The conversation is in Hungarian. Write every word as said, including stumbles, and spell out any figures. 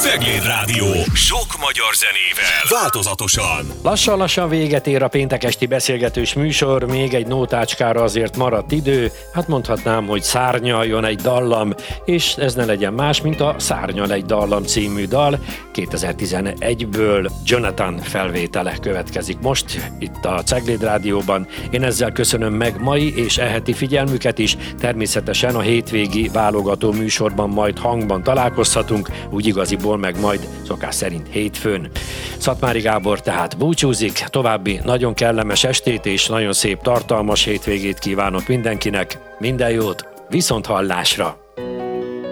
Cegléd Rádió. Sok magyar zenével. Változatosan. Lassan-lassan véget ér a péntek esti beszélgetős műsor, még egy nótácskára azért maradt idő, hát mondhatnám, hogy szárnyaljon egy dallam, és ez ne legyen más, mint a Szárnyal egy dallam című dal. kétezer-tizenegyből Jonathan felvétele következik most itt a Cegléd Rádióban. Én ezzel köszönöm meg mai és eheti figyelmüket is, természetesen a hétvégi válogató műsorban majd hangban találkozhatunk, úgy igaziból meg majd szokás szerint hétfőn. Szatmári Gábor tehát búcsúzik, további nagyon kellemes estét és nagyon szép tartalmas hétvégét kívánok mindenkinek, minden jót, viszont hallásra!